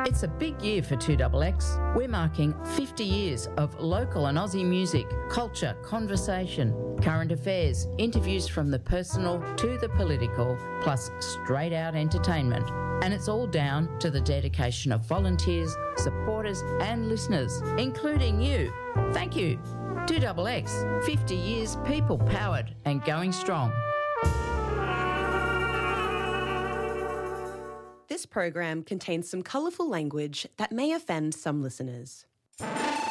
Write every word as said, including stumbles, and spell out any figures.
It's a big year for two X X. We're marking fifty years of local and Aussie music, culture, conversation, current affairs, interviews from the personal to the political, plus straight out entertainment. And it's all down to the dedication of volunteers, supporters and listeners, including you. Thank you. two X X, fifty years people powered and going strong. This program contains some colourful language that may offend some listeners.